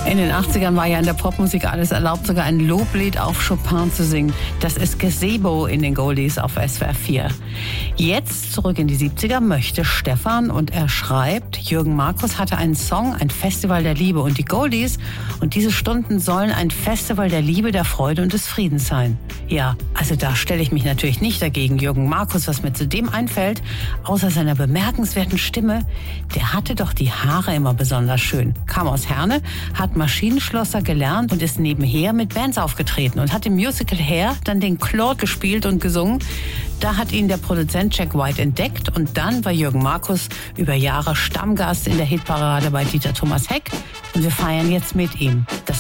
In den 80ern war ja in der Popmusik alles erlaubt, sogar ein Loblied auf Chopin zu singen. Das ist Gazebo in den Goldies auf SWR 4. Jetzt zurück in die 70er möchte Stefan und er schreibt, Jürgen Markus hatte einen Song, ein Festival der Liebe und die Goldies und diese Stunden sollen ein Festival der Liebe, der Freude und des Friedens sein. Ja, also da stelle ich mich natürlich nicht dagegen. Jürgen Markus, was mir zu dem einfällt, außer seiner bemerkenswerten Stimme, der hatte doch die Haare immer besonders schön. Kam aus Herne, hat Maschinenschlosser gelernt und ist nebenher mit Bands aufgetreten und hat im Musical Hair dann den Claude gespielt und gesungen. Da hat ihn der Produzent Jack White entdeckt und dann war Jürgen Markus über Jahre Stammgast in der Hitparade bei Dieter Thomas Heck und wir feiern jetzt mit ihm. Das